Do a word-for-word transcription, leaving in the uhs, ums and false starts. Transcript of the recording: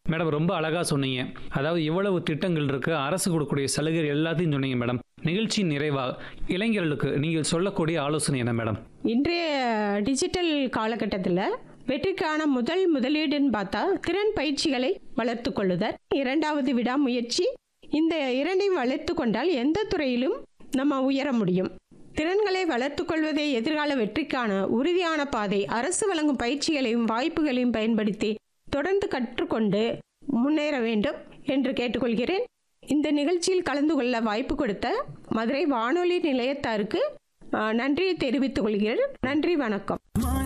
Madam ரொம்ப அழகா சொன்னீங்க. அதாவது இவ்வளவு திட்டங்கள் இருக்கு. அரசு கொடுக்கக்கூடிய சலுகைகள் எல்லாத்தையும் சொன்னீங்க மேடம். நிகழ்ச்சியின் நிறைவா இளைஞர்களுக்கு நீங்கள் சொல்லக்கூடிய ஆலோசனை என்ன மேடம்? இன்றைய டிஜிட்டல் காலகட்டத்தில் வெற்றிக்கான முதல் முதலீடுன்னு பார்த்தா திறன் பயிற்சிகளை வளர்த்து கொள்ளுதல், இரண்டாவது விடாமுயற்சி. இந்த இரண்டையும் வளர்த்து கொண்டால் எந்த துறையிலும் நம்ம உயர முடியும். திறன்களை வளர்த்து கொள்வதே எதிர்கால வெற்றிக்கான உறுதியான பாதை. அரசு வழங்கும் பயிற்சிகளையும் வாய்ப்புகளையும் பயன்படுத்தி தொடர்ந்து கற்றுக்கொண்டு முன்னேற வேண்டும் என்று கேட்டுக்கொள்கிறேன். இந்த நிகழ்ச்சியில் கலந்து கொள்ள வாய்ப்பு கொடுத்த மதுரை வானொலி நிலையத்தாருக்கு நன்றியை தெரிவித்துக் கொள்கிறேன். நன்றி, வணக்கம்.